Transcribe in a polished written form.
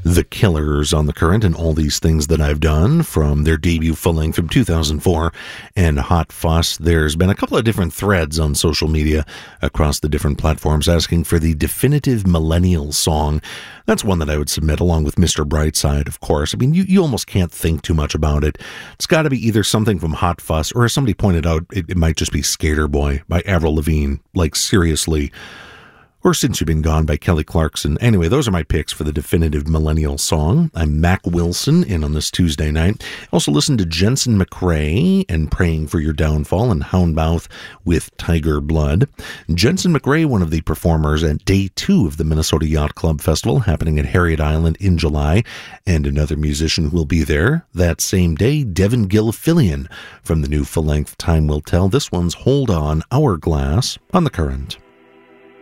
The Killers on The Current and All These Things That I've Done from their debut full-length from 2004 and Hot Fuss. There's been a couple of different threads on social media across the different platforms asking for the definitive millennial song. That's one that I would submit along with Mr. Brightside, of course. I mean, you almost can't think too much about it. It's got to be either something from Hot Fuss or, as somebody pointed out, it might just be Skater Boy by Avril Lavigne. Like, seriously. Or Since You've Been Gone by Kelly Clarkson. Anyway, those are my picks for the definitive millennial song. I'm Mac Wilson in on this Tuesday night. Also listen to Jensen McRae and Praying for Your Downfall and Houndmouth with Tiger Blood. Jensen McRae, one of the performers at Day 2 of the Minnesota Yacht Club Festival happening at Harriet Island in July, and another musician will be there that same day, Devin Gilfillian from the new full-length Time Will Tell. This one's Hold On, Hourglass on The Current.